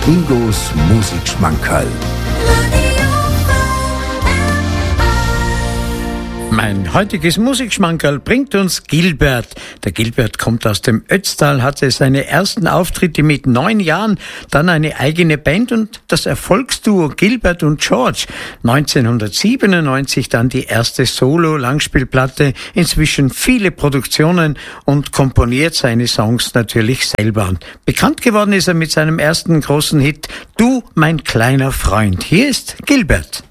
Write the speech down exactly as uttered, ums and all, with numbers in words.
Ingos Musikschmankerl. Mein heutiges Musikschmankerl bringt uns Gilbert. Der Gilbert kommt aus dem Ötztal, hatte seine ersten Auftritte mit neun Jahren, dann eine eigene Band und das Erfolgsduo Gilbert und George. neunzehnhundertsiebenundneunzig dann die erste Solo-Langspielplatte, inzwischen viele Produktionen und komponiert seine Songs natürlich selber. Und bekannt geworden ist er mit seinem ersten großen Hit, Du, mein kleiner Freund. Hier ist Gilbert.